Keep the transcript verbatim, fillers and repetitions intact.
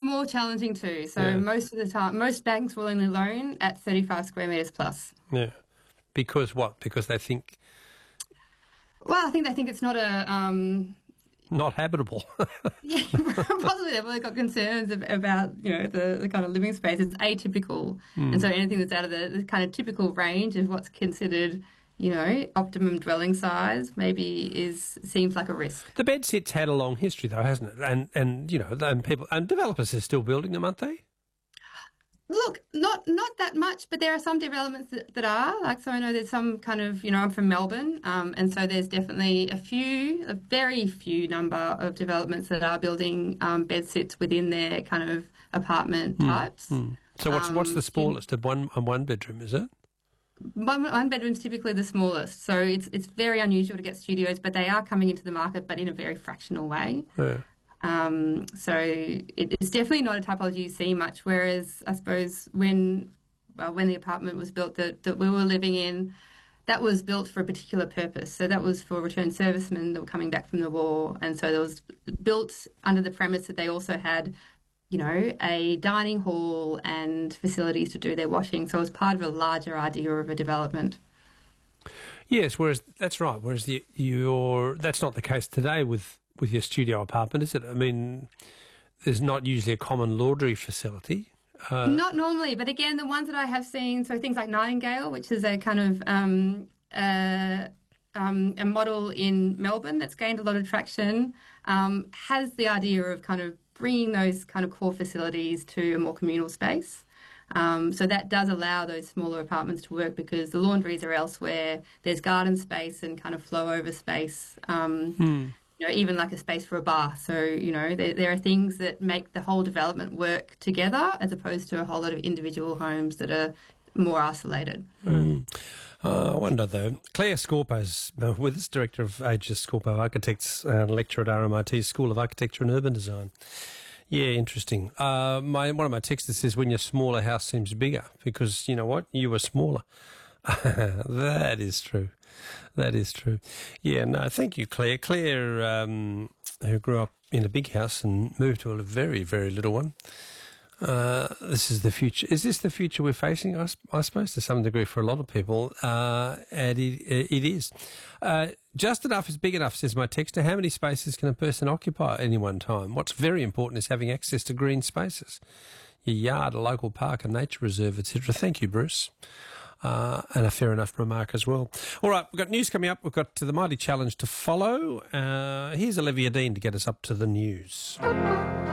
more challenging too. So Yeah. most of the time, most banks will only loan at thirty-five square metres plus. Yeah. Because what? Because they think Well, I think they think it's not a... Um, not habitable. yeah, possibly they've really got concerns ab- about, you know, the, the kind of living space. It's atypical. And so anything that's out of the, the kind of typical range of what's considered, you know, optimum dwelling size maybe is seems like a risk. The bed sit's had a long history, though, hasn't it? And and you know, and people and developers are still building them, aren't they? Look, not not that much, but there are some developments that, that are. Like, so I know there's some kind of, you know, I'm from Melbourne, um, and so there's definitely a few, a very few number of developments that are building um, bed sits within their kind of apartment types. So what's what's Um, the smallest? A one a one bedroom, is it? One, one bedroom's typically the smallest, so it's it's very unusual to get studios, but they are coming into the market, but in a very fractional way. Yeah. Um, so it, it's definitely not a typology you see much. Whereas I suppose when well, when the apartment was built that, that we were living in, that was built for a particular purpose. So that was for returned servicemen that were coming back from the war, and so it was built under the premise that they also had, you know, a dining hall and facilities to do their washing. So it was part of a larger idea of a development. Yes, whereas that's right. Whereas the, your that's not the case today with, with your studio apartment, is it? I mean, there's not usually a common laundry facility. Uh, Not normally, but again, the ones that I have seen, so things like Nightingale, which is a kind of um, uh, um, a model in Melbourne that's gained a lot of traction, um, has the idea of kind of bringing those kind of core facilities to a more communal space. Um, so that does allow those smaller apartments to work because the laundries are elsewhere. There's garden space and kind of flow over space. Um, hmm. You know, even like a space for a bar. So, you know, there, there are things that make the whole development work together as opposed to a whole lot of individual homes that are more isolated. Mm. Uh, I wonder, though. Claire Scorpo's uh, with us, Director of Aegis Scorpo Architects and lecturer at R M I T's School of Architecture and Urban Design. Yeah, interesting. Uh, my One of my texters says when your smaller house seems bigger because, you know what, you were smaller. That is true. That is true. Yeah, no, thank you, Claire. Claire, um, who grew up in a big house and moved to a very, very little one. Uh, this is the future. Is this the future we're facing, I, I suppose, to some degree for a lot of people? Uh, and it, it is. Uh, just enough is big enough, says my texter. How many spaces can a person occupy at any one time? What's very important is having access to green spaces. Your yard, a local park, a nature reserve, et cetera. Thank you, Bruce. Uh, and a fair enough remark as well. All right, we've got news coming up. We've got the Mighty Challenge to follow. Uh, here's Olivia Dean to get us up to the news.